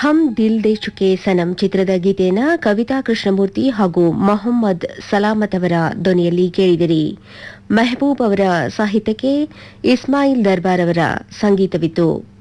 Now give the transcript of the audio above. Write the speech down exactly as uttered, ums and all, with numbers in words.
ಹಮ್ ದಿಲ್ they Chuke ಸನಂ ಚಿತ್ರದ ಗೀತೆಯನ್ನು ಕವಿತಾ ಕೃಷ್ಣಮೂರ್ತಿ ಹಾಗೂ ಮೊಹಮ್ಮದ್ ಸಲಾಮತ್ ಅವರ ಧ್ವನಿಯಲ್ಲಿ ಕೇಳಿದಿರಿ. ಮೆಹಬೂಬ್ ಅವರ ಸಾಹಿತ್ಯಕ್ಕೆ ಇಸ್ಮಾಯಿಲ್ ದರ್ಬಾರ್ ಅವರ ಸಂಗೀತವಿತ್ತು.